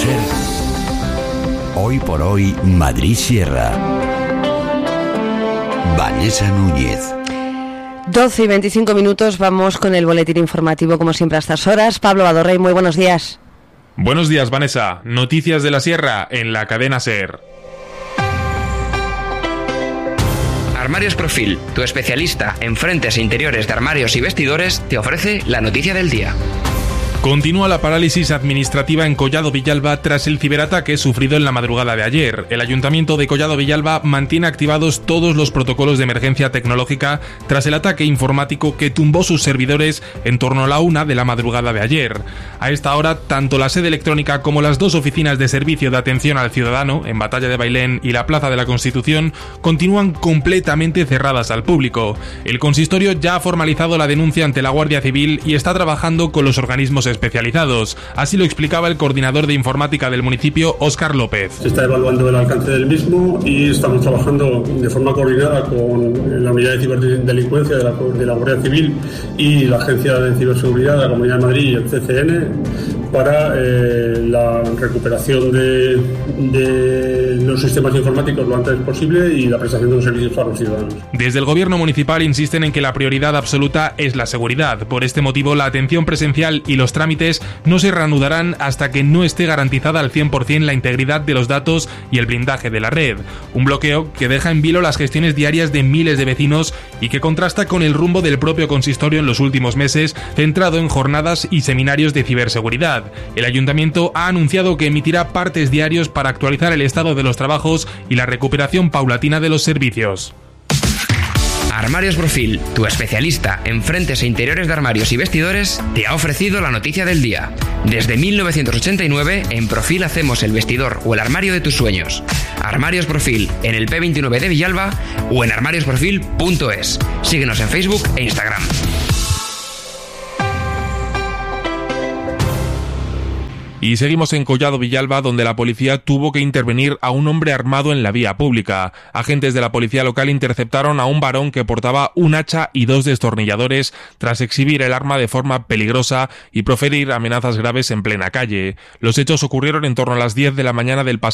Ser. Hoy por hoy, Madrid Sierra. Vanessa Núñez. 12 y 25 minutos, vamos con el boletín informativo como siempre a estas horas. Pablo Badorrey, muy buenos días. Buenos días, Vanessa. Noticias de la Sierra en la cadena SER. Armarios Profil, tu especialista en frentes e interiores de armarios y vestidores, te ofrece la noticia del día. Continúa la parálisis administrativa en Collado Villalba tras el ciberataque sufrido en la madrugada de ayer. El Ayuntamiento de Collado Villalba mantiene activados todos los protocolos de emergencia tecnológica tras el ataque informático que tumbó sus servidores en torno a la 1 de la madrugada de ayer. A esta hora, tanto la sede electrónica como las dos oficinas de servicio de atención al ciudadano, en Batalla de Bailén y la Plaza de la Constitución, continúan completamente cerradas al público. El consistorio ya ha formalizado la denuncia ante la Guardia Civil y está trabajando con los organismos especializados. Así lo explicaba el coordinador de informática del municipio, Óscar López. Se está evaluando el alcance del mismo y estamos trabajando de forma coordinada con la unidad de ciberdelincuencia de la Guardia Civil y la Agencia de Ciberseguridad de la Comunidad de Madrid y el CCN para la recuperación de los sistemas informáticos lo antes posible y la prestación de los servicios para los ciudadanos. Desde el gobierno municipal insisten en que la prioridad absoluta es la seguridad. Por este motivo, la atención presencial y los trámites no se reanudarán hasta que no esté garantizada al 100% la integridad de los datos y el blindaje de la red. Un bloqueo que deja en vilo las gestiones diarias de miles de vecinos y que contrasta con el rumbo del propio consistorio en los últimos meses, centrado en jornadas y seminarios de ciberseguridad. El ayuntamiento ha anunciado que emitirá partes diarios para actualizar el estado de los trabajos y la recuperación paulatina de los servicios. Armarios Profil, tu especialista en frentes e interiores de armarios y vestidores, te ha ofrecido la noticia del día. Desde 1989, en Profil hacemos el vestidor o el armario de tus sueños. Armarios Profil, en el P29 de Villalba o en armariosprofil.es. Síguenos en Facebook e Instagram. Y seguimos en Collado Villalba, donde la policía tuvo que intervenir a un hombre armado en la vía pública. Agentes de la policía local interceptaron a un varón que portaba un hacha y 2 destornilladores tras exhibir el arma de forma peligrosa y proferir amenazas graves en plena calle. Los hechos ocurrieron en torno a las 10 de la mañana del pasado